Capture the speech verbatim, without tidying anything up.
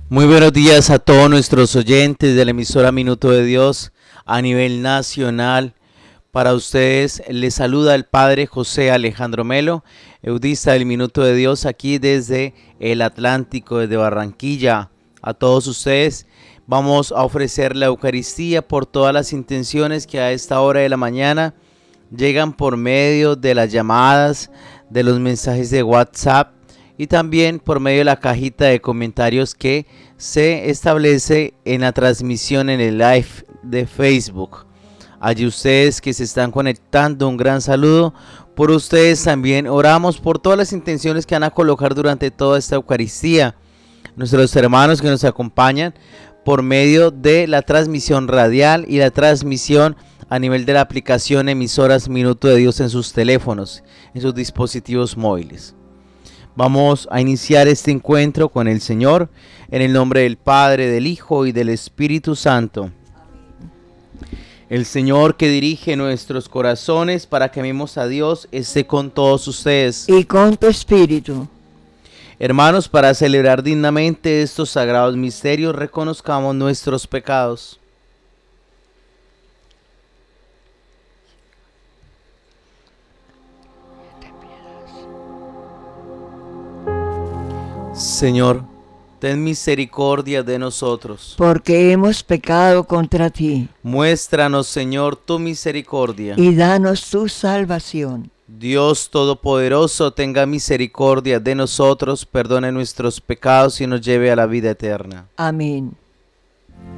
Muy buenos días a todos nuestros oyentes de la emisora Minuto de Dios a nivel nacional. Para ustedes les saluda el Padre José Alejandro Melo, eudista del Minuto de Dios aquí desde el Atlántico, desde Barranquilla. A todos ustedes vamos a ofrecer la Eucaristía por todas las intenciones que a esta hora de la mañana llegan por medio de las llamadas, de los mensajes de WhatsApp y también por medio de la cajita de comentarios que se establece en la transmisión en el live de Facebook. Allí ustedes que se están conectando, un gran saludo. Por ustedes también oramos por todas las intenciones que van a colocar durante toda esta Eucaristía. Nuestros hermanos que nos acompañan por medio de la transmisión radial y la transmisión a nivel de la aplicación emisoras Minuto de Dios en sus teléfonos, en sus dispositivos móviles. Vamos a iniciar este encuentro con el Señor en el nombre del Padre, del Hijo y del Espíritu Santo. El Señor que dirige nuestros corazones para que amemos a Dios esté con todos ustedes. Y con tu espíritu. Hermanos, para celebrar dignamente estos sagrados misterios, reconozcamos nuestros pecados. Señor, ten misericordia de nosotros. Porque hemos pecado contra ti. Muéstranos, Señor, tu misericordia. Y danos tu salvación. Dios Todopoderoso, tenga misericordia de nosotros, perdone nuestros pecados y nos lleve a la vida eterna. Amén.